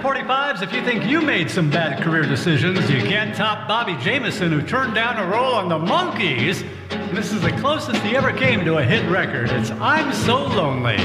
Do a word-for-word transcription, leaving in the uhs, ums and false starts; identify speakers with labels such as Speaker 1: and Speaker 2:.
Speaker 1: forty-fives, if you think you made some bad career decisions, you can't top Bobby Jameson, who turned down a role on the Monkees. This is the closest he ever came to a hit record. It's I'm So Lonely.